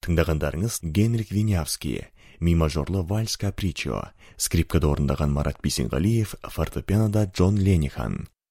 Тыңдағандарыңыз Генрих Винявский, ми мажорлы вальс капричо, скрипкада орындаған Марат Бейсенғалиев, фортепианода Джон Ленихан.